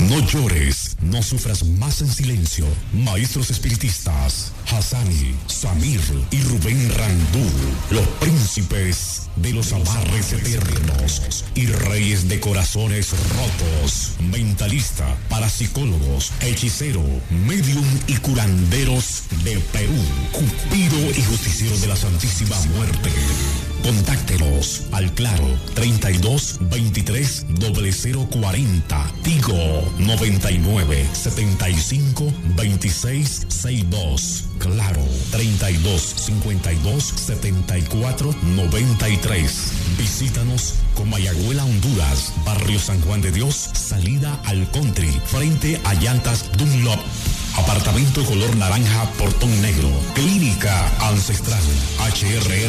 No llores, no sufras más en silencio. Maestros espiritistas, Hassani, Samir y Rubén Randú, los príncipes de los amarres eternos y reyes de corazones rotos, mentalista, parapsicólogos, hechicero, medium y curanderos de Perú, Cupido y justiciero de la Santísima Muerte. Contáctelos al Claro 32 23 0040, Tigo 99 75 26 62, Claro 32 52 74 93. Visítanos con Mayagüela, Honduras, Barrio San Juan de Dios, salida al Country, frente a Llantas Dunlop. Apartamento color naranja, portón negro. Clínica Ancestral, HRR